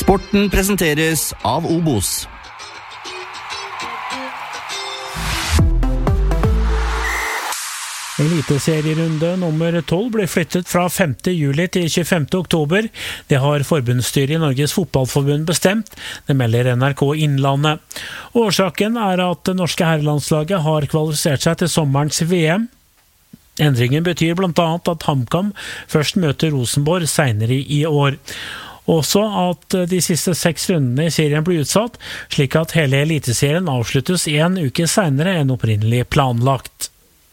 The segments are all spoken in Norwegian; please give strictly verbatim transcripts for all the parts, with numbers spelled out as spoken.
Sporten presenteres av Obos. Eliteserierunde nummer tolv ble flyttet fra femte juli til tjuefemte oktober. Det har forbundsstyret i Norges fotballforbund bestemt, det melder N R K Innlandet. Årsaken er at det norske herrelandslaget har kvalifisert seg til sommerens V M. Endringen betyr blant annet at HamKam først møter Rosenborg senere i år. Også at de siste seks rundene i serien blir utsatt, slik at hele eliteserien avsluttes en uke senere enn opprinnelig planlagt.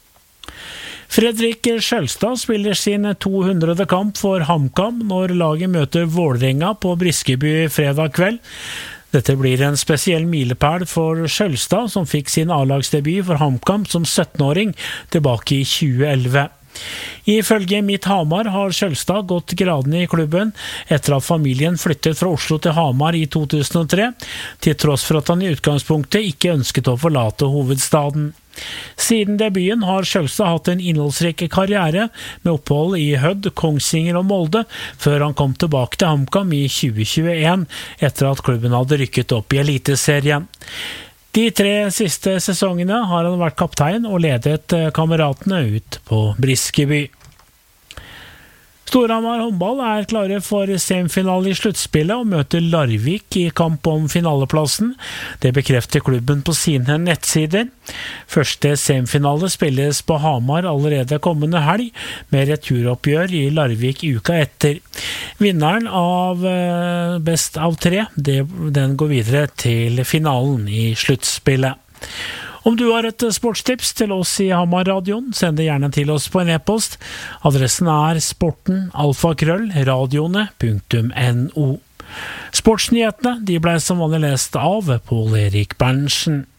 Fredrik Skjølstad spiller sin to hundrede kamp for HamKam når laget møter Vålerenga på Briskeby fredag kveld. Dette blir en spesiell milepæl for Skjølstad, som fikk sin A-lagsdebut for HamKam som syttenåring tilbake i tjue elleve. Ifølge Mitt Hamar har Skjølstad gått gradene i klubben etter at familien flyttet fra Oslo til Hamar i to tusen og tre, til tross for at han i utgangspunktet ikke ønsket å forlate hovedstaden. Siden debuten har Skjølstad hatt en innholdsrik karriere med opphold i Hødd, Kongsvinger og Molde, før han kom tilbake til HamKam i tjue tjueen etter at klubben hadde rykket opp i Eliteserien. De tre siste sesongene har han vært kaptein og ledet kameratene ut på Briskeby. Storhamar håndball er klare for semifinale i sluttspillet og møter Larvik i kamp om finaleplassen. Det bekrefter klubben på sine nettsider. Første semifinale spilles på Hamar allerede kommende helg, med returoppgjør i Larvik uka etter. Vinneren av best av tre, det, den går videre til finalen i sluttspillet. Om du har et sportstips til oss i Hamar-radioen, send det gjerne til oss på en e-post. Adressen er sporten alfakrøll radioene punktum no. Sportsnyhetene de ble som vanlig lest av Pål Erik Berntsen.